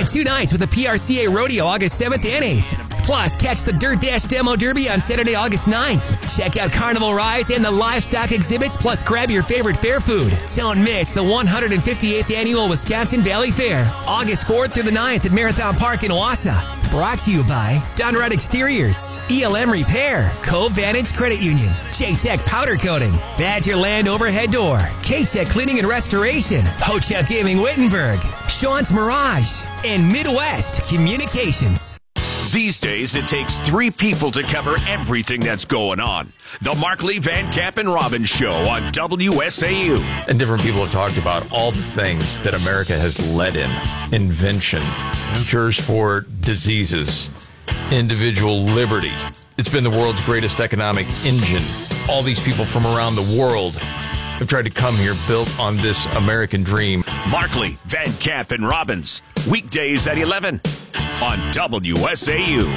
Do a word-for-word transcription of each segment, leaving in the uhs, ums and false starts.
Spend two nights with the P R C A Rodeo August seventh and eighth. Plus, catch the Dirt Dash Demo Derby on Saturday, August ninth. Check out carnival rides and the livestock exhibits, plus grab your favorite fair food. Don't miss the one hundred fifty-eighth Annual Wisconsin Valley Fair, August fourth through the ninth at Marathon Park in Owasso. Brought to you by Dunrod Exteriors, E L M Repair, Cove Vantage Credit Union, J-Tech Powder Coating, Badgerland Overhead Door, K-Tech Cleaning and Restoration, Ho-Chuck Gaming Wittenberg, Sean's Mirage, and Midwest Communications. These days, it takes three people to cover everything that's going on. The Markley, Van Camp, and Robbins Show on W S A U. And different people have talked about all the things that America has led in. Invention, cures for diseases, individual liberty. It's been the world's greatest economic engine. All these people from around the world have tried to come here built on this American dream. Markley, Van Camp, and Robbins. Weekdays at eleven on W S A U.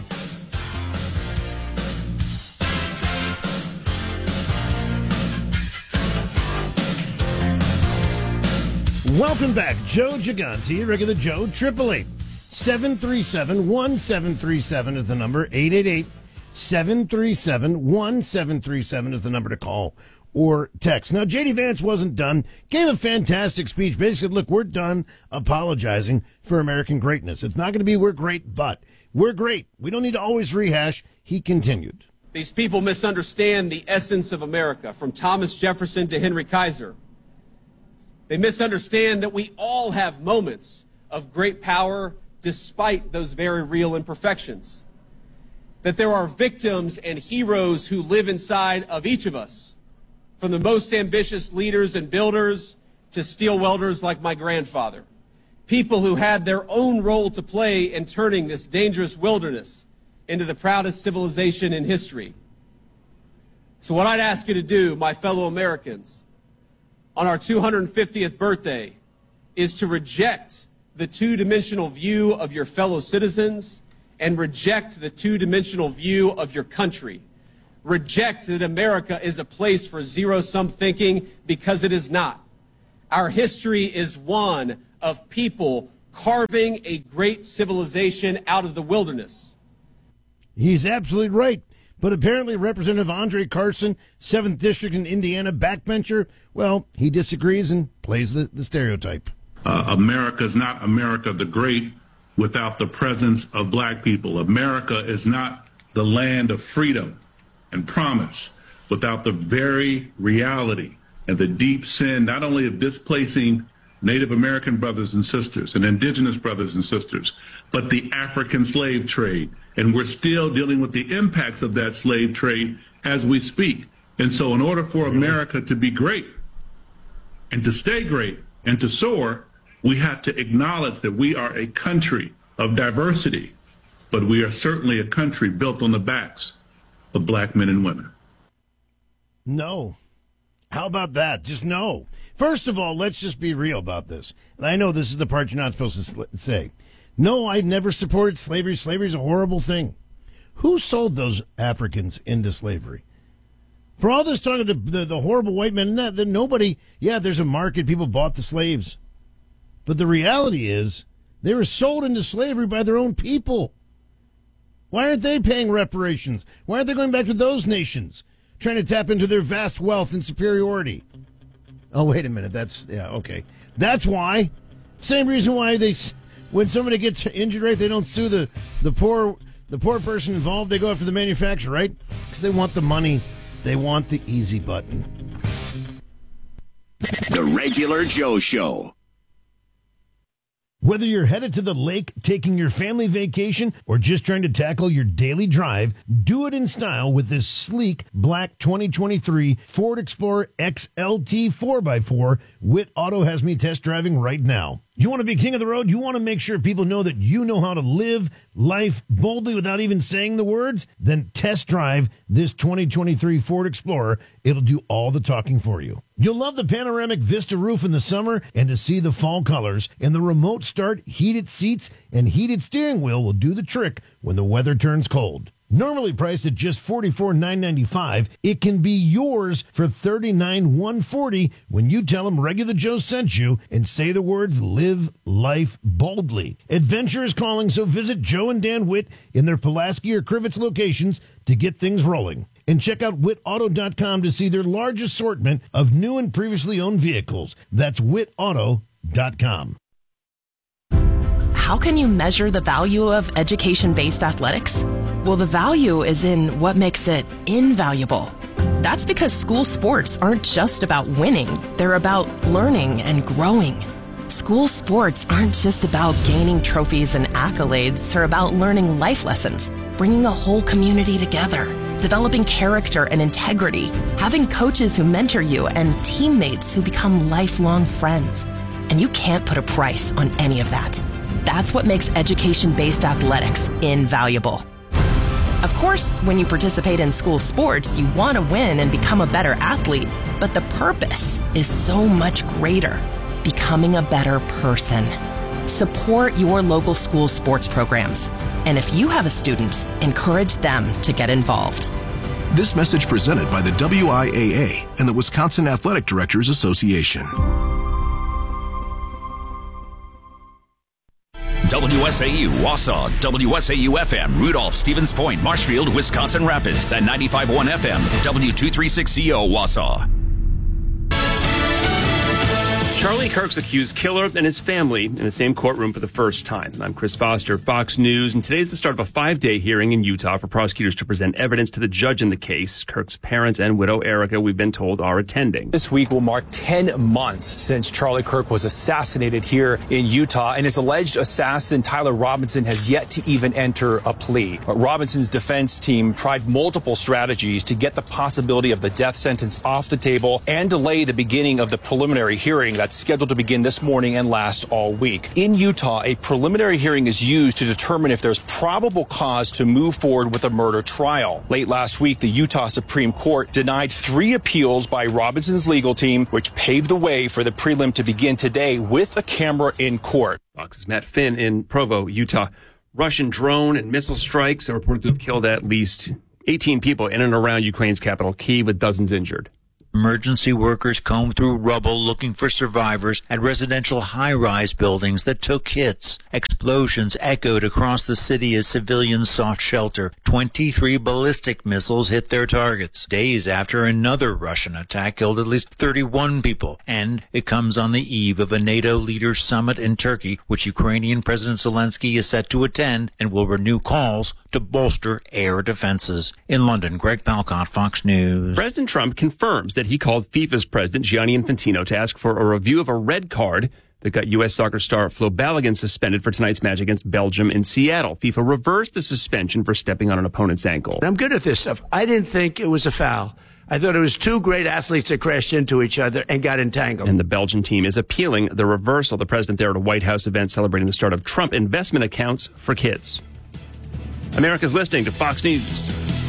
Welcome back. Joe Gigante, regular Joe, triple eight seven three seven one seven three seven is the number. eight eight eight seven three seven one seven three seven is the number to call or text. Now, J D Vance wasn't done. Gave a fantastic speech. Basically, look, we're done apologizing for American greatness. It's not going to be we're great, but we're great. We don't need to always rehash. He continued. These people misunderstand the essence of America, from Thomas Jefferson to Henry Kaiser. They misunderstand that we all have moments of great power despite those very real imperfections. That there are victims and heroes who live inside of each of us, from the most ambitious leaders and builders to steel welders like my grandfather. People who had their own role to play in turning this dangerous wilderness into the proudest civilization in history. So what I'd ask you to do, my fellow Americans, on our two hundred fiftieth birthday, is to reject the two-dimensional view of your fellow citizens and reject the two-dimensional view of your country. Reject that America is a place for zero-sum thinking, because it is not. Our history is one of people carving a great civilization out of the wilderness. He's absolutely right. But apparently Representative Andre Carson, seventh District in Indiana, backbencher, well, he disagrees and plays the, the stereotype. Uh, America is not America the Great without the presence of black people. America is not the land of freedom and promise without the very reality and the deep sin, not only of displacing Native American brothers and sisters and indigenous brothers and sisters, but the African slave trade. And we're still dealing with the impacts of that slave trade as we speak. And so in order for America to be great and to stay great and to soar, we have to acknowledge that we are a country of diversity, but we are certainly a country built on the backs of black men and women. No. How about that? Just no. First of all, let's just be real about this. And I know this is the part you're not supposed to sl- say. No, I never supported slavery. Slavery is a horrible thing. Who sold those Africans into slavery? For all this talk of the, the, the horrible white men, that, that nobody, yeah, there's a market. People bought the slaves. But the reality is they were sold into slavery by their own people. Why aren't they paying reparations? Why aren't they going back to those nations, trying to tap into their vast wealth and superiority? Oh, wait a minute. That's, yeah, okay. That's why. Same reason why they, when somebody gets injured, right, they don't sue the, the poor the poor person involved. They go after the manufacturer, right? Because they want the money. They want the easy button. The Regular Joe Show. Whether you're headed to the lake, taking your family vacation, or just trying to tackle your daily drive, do it in style with this sleek black twenty twenty-three Ford Explorer X L T four by four Witt Auto has me test driving right now. You want to be king of the road? You want to make sure people know that you know how to live life boldly without even saying the words? Then test drive this twenty twenty-three Ford Explorer. It'll do all the talking for you. You'll love the panoramic Vista roof in the summer and to see the fall colors, and the remote start, heated seats, and heated steering wheel will do the trick when the weather turns cold. Normally priced at just forty-four thousand nine hundred ninety-five dollars, it can be yours for thirty-nine thousand one hundred forty dollars when you tell them Regular Joe sent you and say the words "Live Life Boldly." Adventure is calling, so visit Joe and Dan Witt in their Pulaski or Crivets locations to get things rolling. And check out Witt Auto dot com to see their large assortment of new and previously owned vehicles. That's Witt Auto dot com. How can you measure the value of education-based athletics? Well, the value is in what makes it invaluable. That's because school sports aren't just about winning. They're about learning and growing. School sports aren't just about gaining trophies and accolades. They're about learning life lessons, bringing a whole community together, developing character and integrity, having coaches who mentor you, and teammates who become lifelong friends. And you can't put a price on any of that. That's what makes education-based athletics invaluable. Of course, when you participate in school sports, you want to win and become a better athlete, but the purpose is so much greater, becoming a better person. Support your local school sports programs. And if you have a student, encourage them to get involved. This message presented by the W I A A and the Wisconsin Athletic Directors Association. W S A U, Wausau, W S A U F M, Rudolph, Stevens Point, Marshfield, Wisconsin Rapids, and ninety-five point one F M, W two thirty-six C O, Wausau. Charlie Kirk's accused killer and his family in the same courtroom for the first time. I'm Chris Foster, Fox News, and today's the start of a five-day hearing in Utah for prosecutors to present evidence to the judge in the case. Kirk's parents and widow Erica, we've been told, are attending. This week will mark ten months since Charlie Kirk was assassinated here in Utah, and his alleged assassin, Tyler Robinson, has yet to even enter a plea. But Robinson's defense team tried multiple strategies to get the possibility of the death sentence off the table and delay the beginning of the preliminary hearing that's scheduled to begin this morning and last all week. In Utah, a preliminary hearing is used to determine if there's probable cause to move forward with a murder trial. Late last week, the Utah Supreme Court denied three appeals by Robinson's legal team, which paved the way for the prelim to begin today with a camera in court. Fox's Matt Finn in Provo, Utah. Russian drone and missile strikes are reported to have killed at least eighteen people in and around Ukraine's capital, Kyiv, with dozens injured. Emergency workers combed through rubble looking for survivors at residential high-rise buildings that took hits. Explosions echoed across the city as civilians sought shelter. twenty-three ballistic missiles hit their targets, days after another Russian attack killed at least thirty-one people. And it comes on the eve of a NATO leaders summit in Turkey, which Ukrainian President Zelensky is set to attend and will renew calls to bolster air defenses. In London, Greg Palcott, Fox News. President Trump confirms that he called FIFA's president, Gianni Infantino, to ask for a review of a red card that got U S soccer star Flo Balogun suspended for tonight's match against Belgium in Seattle. FIFA reversed the suspension for stepping on an opponent's ankle. I'm good at this stuff. I didn't think it was a foul. I thought it was two great athletes that crashed into each other and got entangled. And the Belgian team is appealing the reversal. The president there at a White House event celebrating the start of Trump investment accounts for kids. America's listening to Fox News.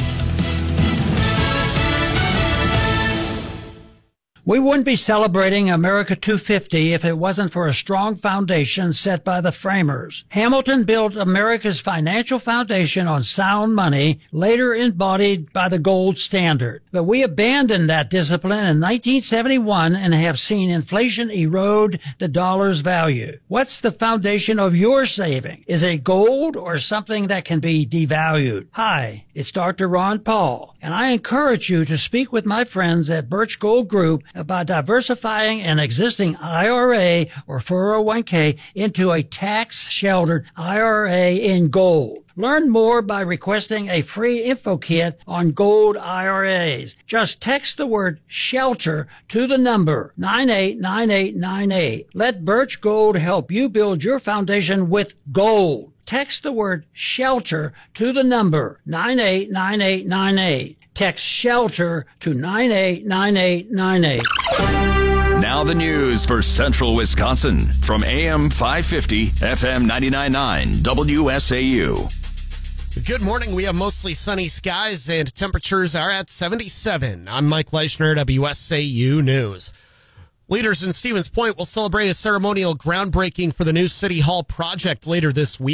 We wouldn't be celebrating America two fifty if it wasn't for a strong foundation set by the framers. Hamilton built America's financial foundation on sound money, later embodied by the gold standard. But we abandoned that discipline in nineteen seventy-one and have seen inflation erode the dollar's value. What's the foundation of your saving? Is it gold or something that can be devalued? Hi, it's Doctor Ron Paul, and I encourage you to speak with my friends at Birch Gold Group about diversifying an existing I R A or four oh one k into a tax-sheltered I R A in gold. Learn more by requesting a free info kit on gold I R As. Just text the word SHELTER to the number nine eight nine eight nine eight. Let Birch Gold help you build your foundation with gold. Text the word SHELTER to the number nine eight nine eight nine eight. Text SHELTER to nine eight nine eight nine eight. Now the news for Central Wisconsin from A M five fifty, F M ninety-nine point nine, W S A U. Good morning. We have mostly sunny skies and temperatures are at seventy-seven. I'm Mike Leischner, W S A U News. Leaders in Stevens Point will celebrate a ceremonial groundbreaking for the new City Hall project later this week.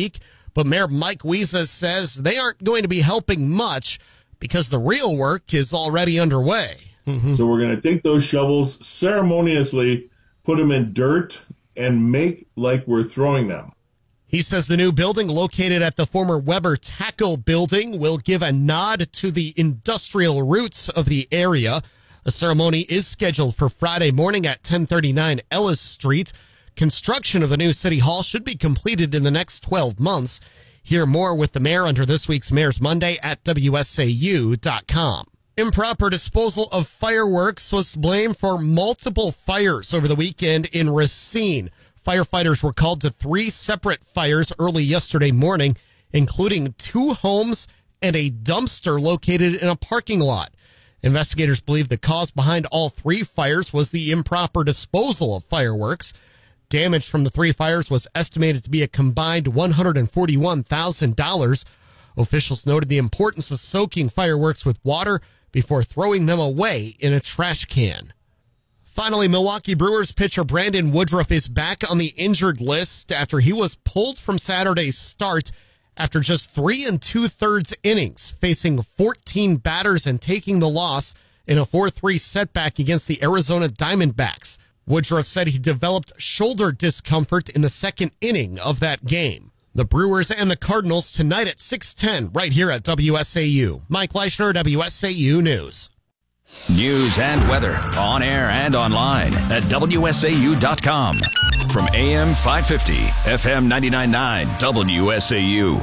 But Mayor Mike Wiese says they aren't going to be helping much because the real work is already underway. Mm-hmm. So we're going to take those shovels, ceremoniously put them in dirt, and make like we're throwing them. He says the new building located at the former Weber Tackle building will give a nod to the industrial roots of the area. The ceremony is scheduled for Friday morning at ten thirty-nine Ellis Street. Construction of the new city hall should be completed in the next twelve months. Hear more with the mayor under this week's Mayor's Monday at W S A U dot com. Improper disposal of fireworks was blamed for multiple fires over the weekend in Racine. Firefighters were called to three separate fires early yesterday morning, including two homes and a dumpster located in a parking lot. Investigators believe the cause behind all three fires was the improper disposal of fireworks. Damage from the three fires was estimated to be a combined one hundred forty-one thousand dollars. Officials noted the importance of soaking fireworks with water before throwing them away in a trash can. Finally, Milwaukee Brewers pitcher Brandon Woodruff is back on the injured list after he was pulled from Saturday's start after just three and two-thirds innings, facing fourteen batters and taking the loss in a four three setback against the Arizona Diamondbacks. Woodruff said he developed shoulder discomfort in the second inning of that game. The Brewers and the Cardinals tonight at six ten right here at W S A U. Mike Leischner, W S A U News. News and weather on air and online at W S A U dot com. From A M five fifty, F M ninety-nine point nine, W S A U.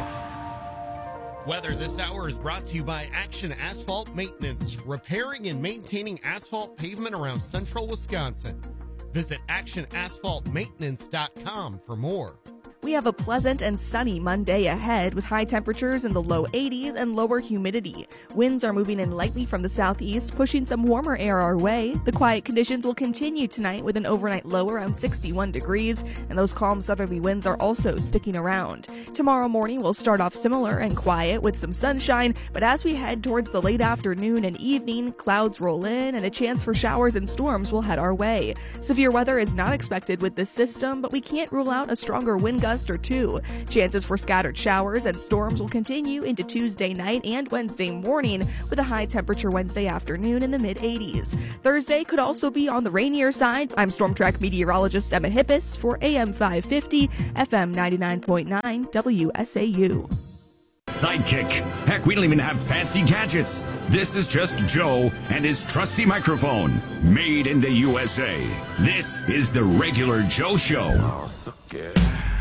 Weather this hour is brought to you by Action Asphalt Maintenance, repairing and maintaining asphalt pavement around central Wisconsin. Visit action asphalt maintenance dot com for more. We have a pleasant and sunny Monday ahead with high temperatures in the low eighties and lower humidity. Winds are moving in lightly from the southeast, pushing some warmer air our way. The quiet conditions will continue tonight with an overnight low around sixty-one degrees, and those calm southerly winds are also sticking around. Tomorrow morning will start off similar and quiet with some sunshine, but as we head towards the late afternoon and evening, clouds roll in and a chance for showers and storms will head our way. Severe weather is not expected with this system, but we can't rule out a stronger wind gust or two. Chances for scattered showers and storms will continue into Tuesday night and Wednesday morning with a high temperature Wednesday afternoon in the mid eighties. Thursday could also be on the rainier side. I'm Storm Track meteorologist Emma Hippis for A M five fifty, F M ninety-nine point nine, W S A U. Sidekick. Heck, we don't even have fancy gadgets. This is just Joe and his trusty microphone, made in the U S A. This is the Regular Joe Show. Oh, so good.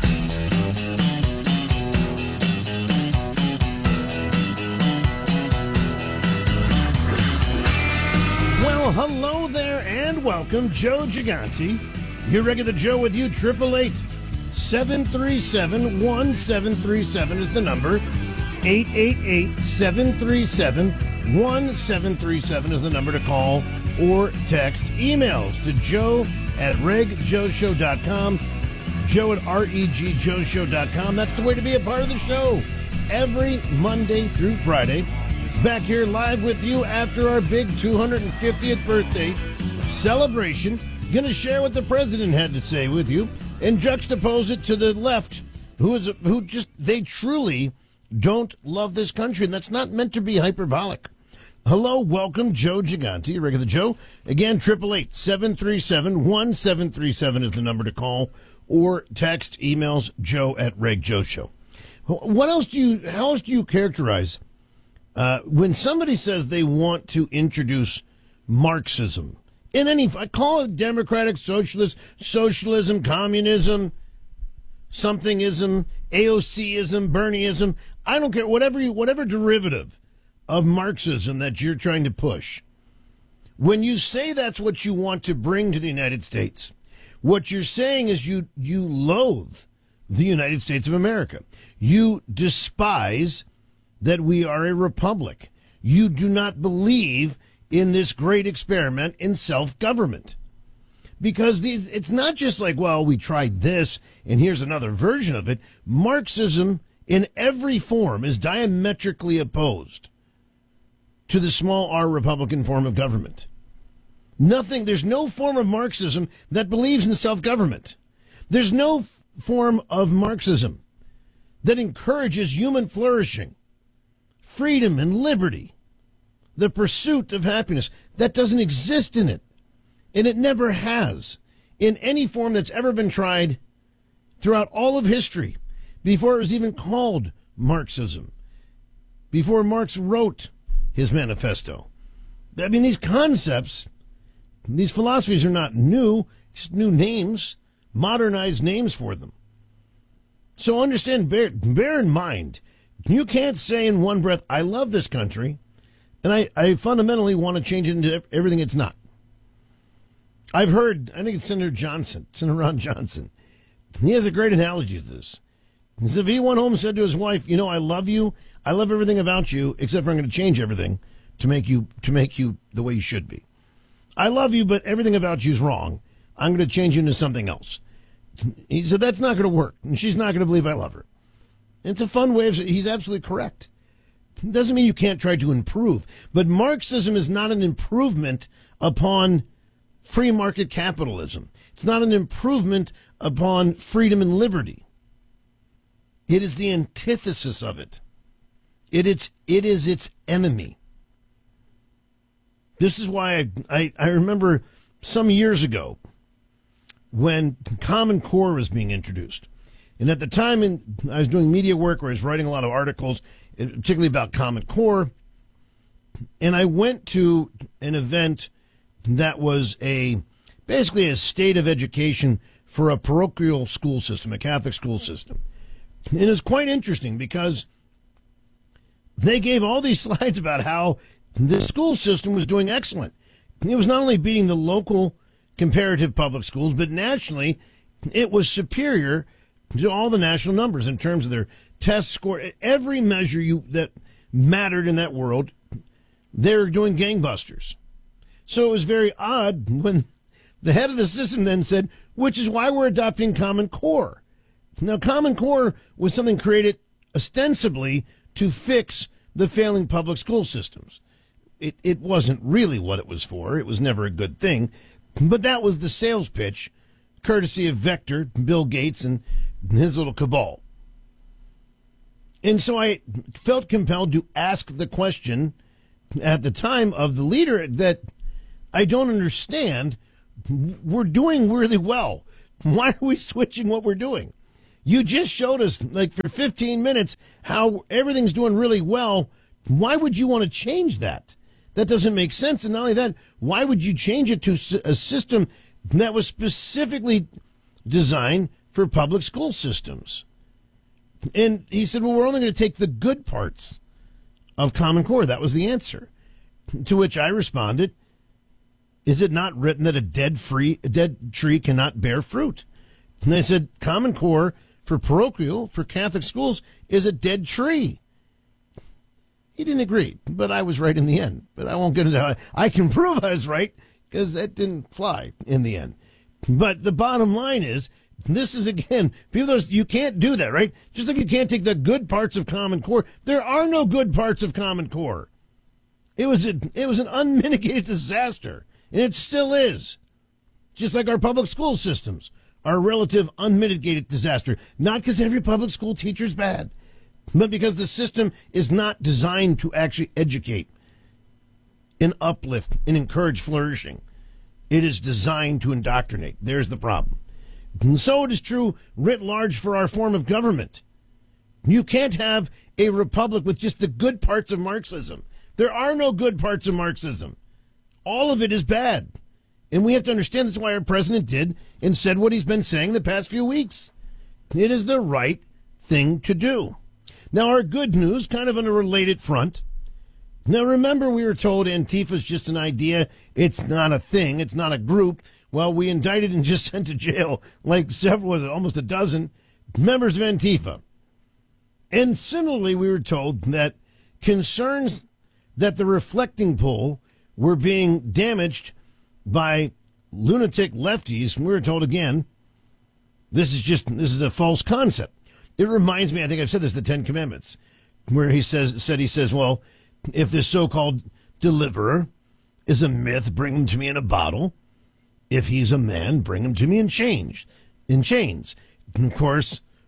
Well, hello there and welcome, Joe Gigante. Your regular Joe with you, triple eight, seven three seven, one seven three seven is the number. eight eight eight, seven three seven, one seven three seven is the number to call or text. Emails to joe at reg joe show dot com, joe at reg joe show dot com. That's the way to be a part of the show. Every Monday through Friday. Back here live with you after our big two hundred fiftieth birthday celebration. Going to share what the president had to say with you and juxtapose it to the left, who is who just, they truly don't love this country, and that's not meant to be hyperbolic. Hello, welcome, Joe Gigante, regular Joe. Again, triple eight, seven three seven, one seven three seven is the number to call or text. Emails joe at reg joe show. What else do you, how else do you characterize Uh, when somebody says they want to introduce Marxism in any, I call it democratic socialist, socialism, communism, somethingism, A O C-ism, Bernieism, I don't care, whatever you, whatever derivative of Marxism that you're trying to push. When you say that's what you want to bring to the United States, what you're saying is you, you loathe the United States of America. You despise that we are a republic. You do not believe in this great experiment in self-government. Because these, it's not just like, well, we tried this and here's another version of it. Marxism in every form is diametrically opposed to the small r Republican form of government. Nothing, there's no form of Marxism that believes in self-government. There's no form of Marxism that encourages human flourishing, freedom and liberty, the pursuit of happiness. That doesn't exist in it. And it never has in any form that's ever been tried throughout all of history, before it was even called Marxism, before Marx wrote his manifesto. I mean, these concepts, these philosophies are not new. It's new names, modernized names for them. So understand, bear, bear in mind, you can't say in one breath, I love this country, and I, I fundamentally want to change it into everything it's not. I've heard, I think it's Senator Johnson, Senator Ron Johnson. He has a great analogy of this. He said if he went home and said to his wife, you know, I love you, I love everything about you, except for I'm going to change everything to make you to make you the way you should be. I love you, but everything about you is wrong. I'm going to change you into something else. He said that's not going to work, and she's not going to believe I love her. It's a fun way of saying he's absolutely correct. It doesn't mean you can't try to improve, but Marxism is not an improvement upon free market capitalism. It's not an improvement upon freedom and liberty. It is the antithesis of it. It is, it is its enemy. This is why I, I, I remember some years ago when Common Core was being introduced. And at the time, in, I was doing media work where I was writing a lot of articles, particularly about Common Core. And I went to an event that was a basically a state of education for a parochial school system, a Catholic school system. And it's quite interesting because they gave all these slides about how the school system was doing excellent. It was not only beating the local comparative public schools, but nationally, it was superior to all the national numbers in terms of their test score. Every measure you that mattered in that world, they were doing gangbusters. So it was very odd when the head of the system then said, which is why we're adopting Common Core. Now, Common Core was something created ostensibly to fix the failing public school systems. It, it wasn't really what it was for. It was never a good thing. But that was the sales pitch, courtesy of Vector, Bill Gates, and his little cabal. And so I felt compelled to ask the question at the time of the leader that I don't understand. We're doing really well. Why are we switching what we're doing? You just showed us, like, for fifteen minutes how everything's doing really well. Why would you want to change that? That doesn't make sense. And not only that, why would you change it to a system that was specifically designed for public school systems? And he said, well, we're only going to take the good parts of Common Core. That was the answer. To which I responded, is it not written that a dead free a dead tree cannot bear fruit? And I said, Common Core for parochial, for Catholic schools, is a dead tree. He didn't agree, but I was right in the end. But I won't get into how I, I can prove I was right, because that didn't fly in the end. But the bottom line is, this is, again, people, are, you can't do that, right? Just like you can't take the good parts of Common Core. There are no good parts of Common Core. It was a, it was an unmitigated disaster, and it still is. Just like our public school systems are a relative unmitigated disaster. Not because every public school teacher is bad, but because the system is not designed to actually educate and uplift and encourage flourishing. It is designed to indoctrinate. There's the problem. And so it is true writ large for our form of government. You can't have a republic with just the good parts of Marxism. There are no good parts of Marxism. All of it is bad. And we have to understand that's why our president did and said what he's been saying the past few weeks. It is the right thing to do. Now, our good news, kind of on a related front. Now, remember, we were told Antifa is just an idea. It's not a thing. It's not a group. Well, we indicted and just sent to jail like several, was it almost a dozen members of Antifa. And similarly, we were told that concerns that the reflecting poll were being damaged by lunatic lefties. We were told again, this is just, this is a false concept. It reminds me, I think I've said this, the Ten Commandments, where he says, said he says, well, if this so-called deliverer is a myth, bring him to me in a bottle. If he's a man, bring him to me in chains. In chains. And of course,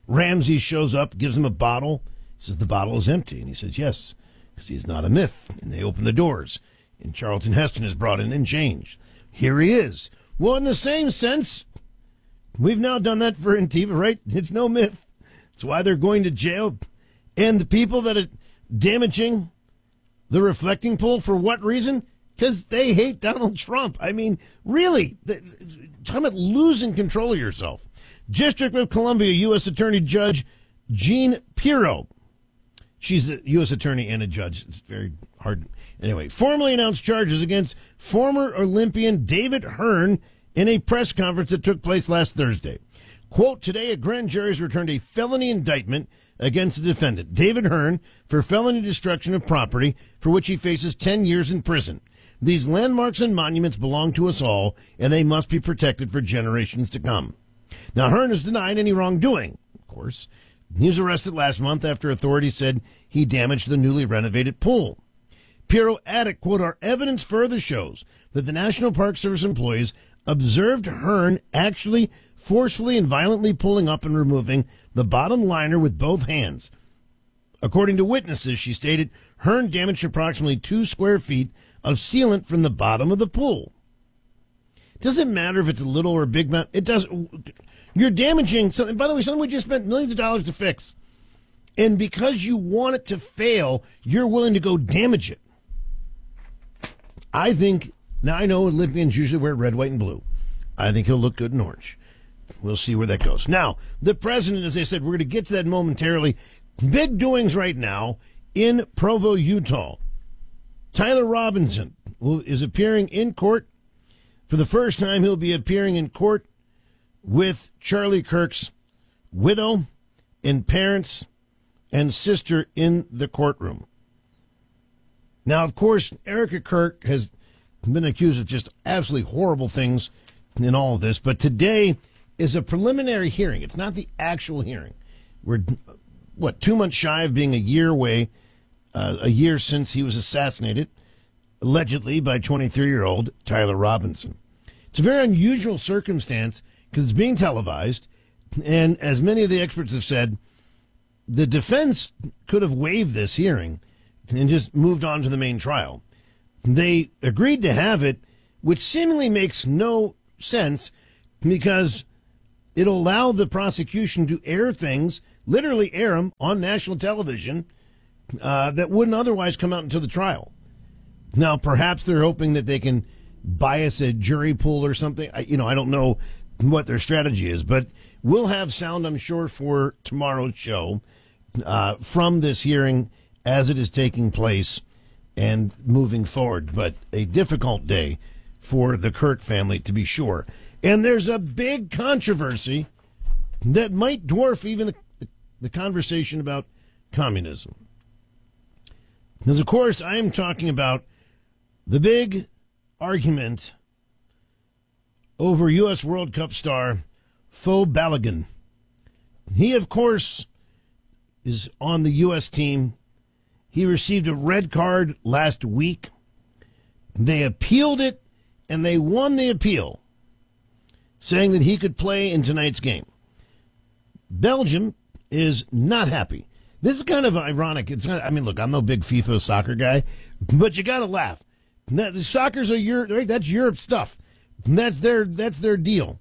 Ramsey shows up, gives him a bottle. He says the bottle is empty. And he says, yes, because he's not a myth. And they open the doors. And Charlton Heston is brought in and changed. Here he is. Well, in the same sense, we've now done that for Antifa, right? It's no myth. It's why they're going to jail. And the people that are damaging the reflecting pool, for what reason? Because they hate Donald Trump. I mean, really, talking about losing control of yourself. District of Columbia U S Attorney Judge Jean Pirro. She's a U S attorney and a judge. It's very hard. Anyway, formally announced charges against former Olympian David Hearn in a press conference that took place last Thursday. Quote, today a grand jury has returned a felony indictment against the defendant, David Hearn, for felony destruction of property, for which he faces ten years in prison. These landmarks and monuments belong to us all, and they must be protected for generations to come. Now, Hearn has denied any wrongdoing, of course. He was arrested last month after authorities said he damaged the newly renovated pool. Pirro added, quote, our evidence further shows that the National Park Service employees observed Hearn actually forcefully and violently pulling up and removing the bottom liner with both hands. According to witnesses, she stated, Hearn damaged approximately two square feet of sealant from the bottom of the pool. Doesn't matter if it's a little or a big amount. It doesn't. You're damaging something. By the way, something we just spent millions of dollars to fix. And because you want it to fail, you're willing to go damage it. I think, now I know Olympians usually wear red, white, and blue. I think he'll look good in orange. We'll see where that goes. Now, the president, as I said, we're going to get to that momentarily. Big doings right now in Provo, Utah. Tyler Robinson is appearing in court. For the first time, he'll be appearing in court with Charlie Kirk's widow and parents and sister in the courtroom. Now, of course, Erica Kirk has been accused of just absolutely horrible things in all of this, but today is a preliminary hearing. It's not the actual hearing. We're, what, two months shy of being a year away, uh, a year since he was assassinated, allegedly by twenty-three-year-old Tyler Robinson. It's a very unusual circumstance because it's being televised, and as many of the experts have said, the defense could have waived this hearing and just moved on to the main trial. They agreed to have it, which seemingly makes no sense because it'll allow the prosecution to air things, literally air them on national television, uh, that wouldn't otherwise come out until the trial. Now, perhaps they're hoping that they can bias a jury pool or something. I, you know, I don't know what their strategy is, but we'll have sound, I'm sure, for tomorrow's show uh, from this hearing as it is taking place and moving forward. But a difficult day for the Kirk family, to be sure. And there's a big controversy that might dwarf even the, the, the conversation about communism. Because, of course, I am talking about the big argument over U S World Cup star Fo Balogun. He, of course, is on the U S team. He received a red card last week. They appealed it, and they won the appeal, saying that he could play in tonight's game. Belgium is not happy. This is kind of ironic. It's not, I mean, look, I'm no big FIFA soccer guy, but you got to laugh. That, the soccer's a Europe, right? That's Europe stuff. And that's their that's their deal.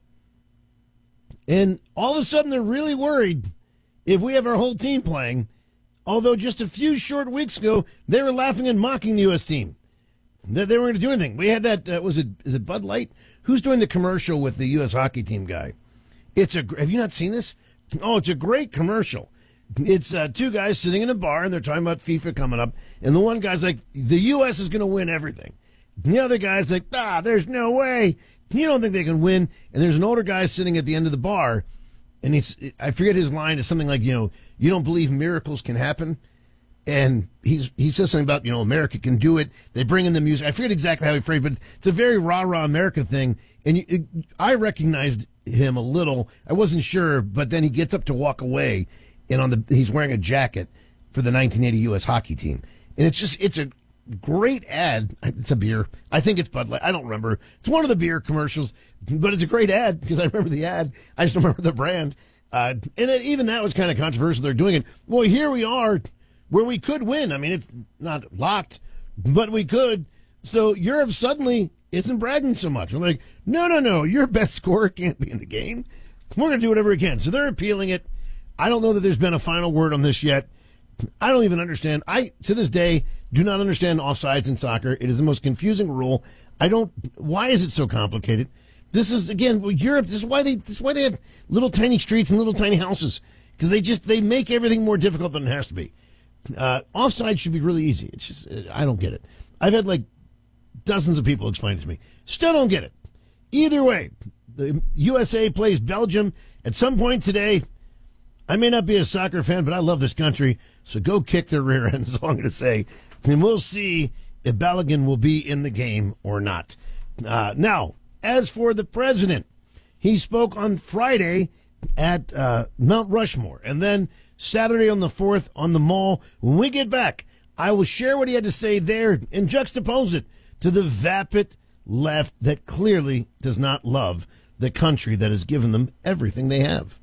And all of a sudden, they're really worried if we have our whole team playing. Although just a few short weeks ago, they were laughing and mocking the U S team. That they weren't going to do anything. We had that, uh, was it, is it Bud Light? Who's doing the commercial with the U S hockey team guy? It's a, have you not seen this? Oh, it's a great commercial. It's uh, two guys sitting in a bar, and they're talking about FIFA coming up. And the one guy's like, the U S is going to win everything. And the other guy's like, ah, there's no way. You don't think they can win. And there's an older guy sitting at the end of the bar, and he's, I forget his line, is something like, you know, you don't believe miracles can happen? And he's he says something about, you know, America can do it. They bring in the music. I forget exactly how he phrased it, but it's a very rah-rah America thing. And you, it, I recognized him a little. I wasn't sure, but then he gets up to walk away, and on the he's wearing a jacket for the nineteen eighty U S hockey team. And it's just, it's a great ad. It's a beer. I think it's Bud Light. I don't remember. It's one of the beer commercials, but it's a great ad because I remember the ad. I just don't remember the brand. Uh, and then even that was kind of controversial. They're doing it. Well, here we are where we could win. I mean, it's not locked, but we could. So Europe suddenly isn't bragging so much. We're like, no, no, no, your best scorer can't be in the game. We're going to do whatever we can. So they're appealing it. I don't know that there's been a final word on this yet. I don't even understand. I, to this day, do not understand offsides in soccer. It is the most confusing rule. I don't, why is it so complicated? This is, again, Europe, this is why they, this is why they have little tiny streets and little tiny houses. Because they just, they make everything more difficult than it has to be. Uh, offside should be really easy. It's just, I don't get it. I've had like dozens of people explain it to me. Still don't get it. Either way, the U S A plays Belgium at some point today. I may not be a soccer fan, but I love this country, so go kick their rear ends, is all I'm going to say. And we'll see if Balogun will be in the game or not. Uh, now, as for the president, he spoke on Friday at uh, Mount Rushmore, and then Saturday on the fourth on the Mall. When we get back, I will share what he had to say there and juxtapose it to the vapid left that clearly does not love the country that has given them everything they have.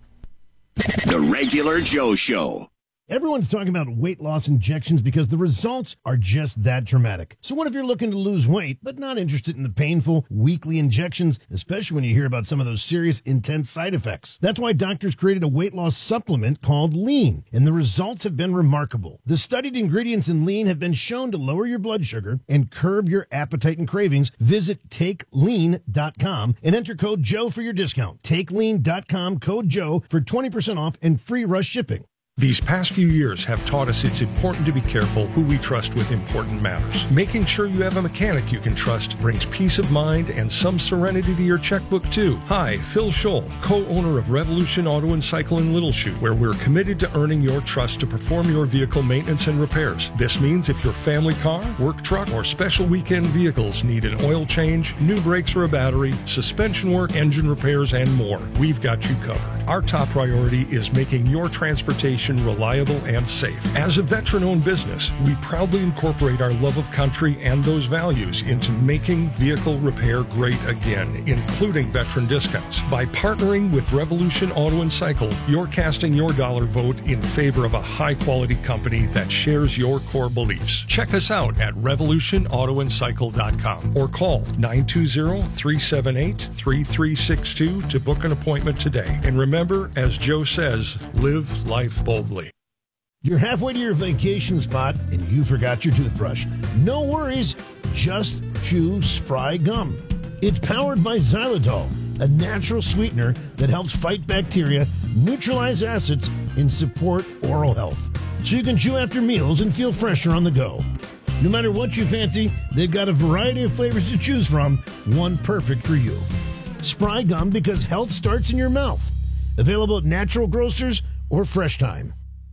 The Regular Joe Show. Everyone's talking about weight loss injections because the results are just that dramatic. So what if you're looking to lose weight, but not interested in the painful weekly injections, especially when you hear about some of those serious, intense side effects? That's why doctors created a weight loss supplement called Lean, and the results have been remarkable. The studied ingredients in Lean have been shown to lower your blood sugar and curb your appetite and cravings. Visit take lean dot com and enter code Joe for your discount. take lean dot com, code Joe for twenty percent off and free rush shipping. These past few years have taught us it's important to be careful who we trust with important matters. Making sure you have a mechanic you can trust brings peace of mind and some serenity to your checkbook, too. Hi, Phil Scholl, co-owner of Revolution Auto and Cycle in Little Chute, where we're committed to earning your trust to perform your vehicle maintenance and repairs. This means if your family car, work truck, or special weekend vehicles need an oil change, new brakes or a battery, suspension work, engine repairs, and more, we've got you covered. Our top priority is making your transportation reliable and safe. As a veteran-owned business, we proudly incorporate our love of country and those values into making vehicle repair great again, including veteran discounts. By partnering with Revolution Auto and Cycle, you're casting your dollar vote in favor of a high-quality company that shares your core beliefs. Check us out at revolution auto and cycle dot com or call nine two zero, three seven eight, three three six two to book an appointment today. And remember, as Joe says, live life boldly. You're halfway to your vacation spot and you forgot your toothbrush. No worries, just chew Spry Gum. It's powered by xylitol, a natural sweetener that helps fight bacteria, neutralize acids, and support oral health. So you can chew after meals and feel fresher on the go. No matter what you fancy, they've got a variety of flavors to choose from, one perfect for you. Spry Gum, because health starts in your mouth. Available at natural grocers or Fresh Time.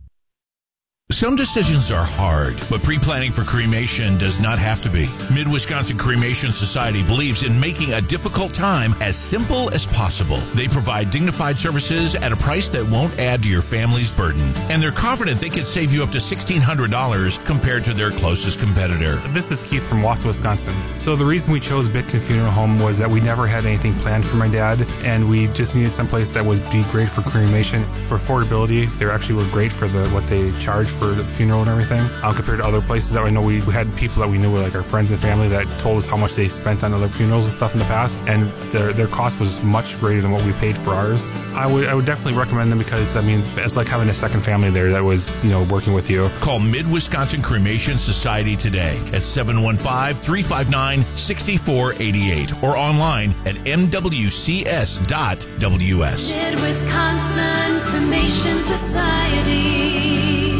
Some decisions are hard, but pre-planning for cremation does not have to be. Mid-Wisconsin Cremation Society believes in making a difficult time as simple as possible. They provide dignified services at a price that won't add to your family's burden. And they're confident they can save you up to sixteen hundred dollars compared to their closest competitor. This is Keith from Wausau, Wisconsin. So the reason we chose Bitkin Funeral Home was that we never had anything planned for my dad, and we just needed someplace that would be great for cremation. For affordability, they actually were great for the what they charge for the funeral and everything, um, compared to other places that we know. We, we had people that we knew were like our friends and family that told us how much they spent on other funerals and stuff in the past, and their their cost was much greater than what we paid for ours. I would I would definitely recommend them because, I mean, it's like having a second family there that was, you know, working with you. Call Mid-Wisconsin Cremation Society today at seven one five, three five nine, six four eight eight or online at m w c s dot w s. Mid-Wisconsin Cremation Society.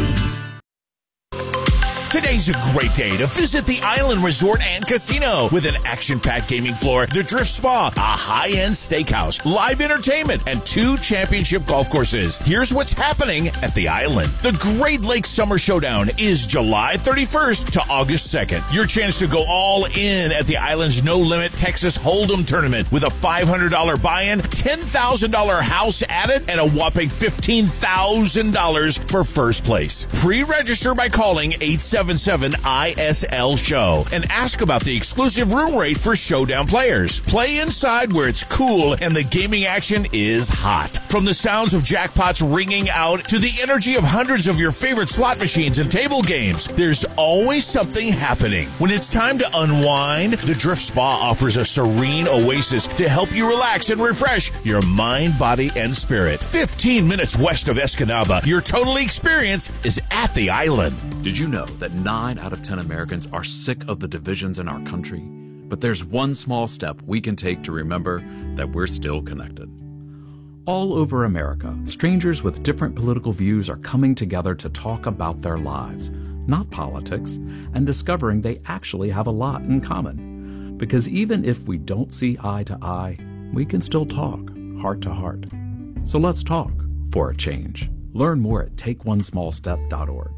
Today's a great day to visit the Island Resort and Casino with an action-packed gaming floor, the Drift Spa, a high-end steakhouse, live entertainment, and two championship golf courses. Here's what's happening at the Island. The Great Lakes Summer Showdown is July thirty-first to August second. Your chance to go all in at the Island's No Limit Texas Hold'em Tournament with a five hundred dollars buy-in, ten thousand dollars house added, and a whopping fifteen thousand dollars for first place. Pre-register by calling eight seven seven seven I S L show and ask about the exclusive room rate for Showdown players. Play inside where it's cool and the gaming action is hot. From the sounds of jackpots ringing out to the energy of hundreds of your favorite slot machines and table games, there's always something happening. When it's time to unwind, the Drift Spa offers a serene oasis to help you relax and refresh your mind, body, and spirit. fifteen minutes west of Escanaba, your total experience is at the island. Did you know that nine out of ten Americans are sick of the divisions in our country? But there's one small step we can take to remember that we're still connected. All over America, strangers with different political views are coming together to talk about their lives, not politics, and discovering they actually have a lot in common. Because even if we don't see eye to eye, we can still talk heart to heart. So let's talk for a change. Learn more at take one small step dot org.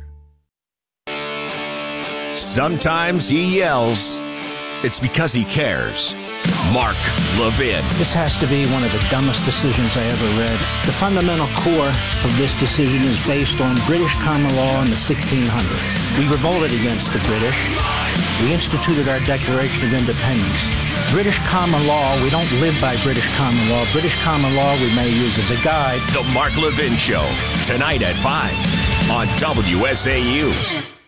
Sometimes he yells. It's because he cares. Mark Levin. This has to be one of the dumbest decisions I ever read. The fundamental core of this decision is based on British common law in the sixteen hundreds. We revolted against the British. We instituted our Declaration of Independence. British common law, we don't live by British common law. British common law we may use as a guide. The Mark Levin Show, tonight at five on W S A U.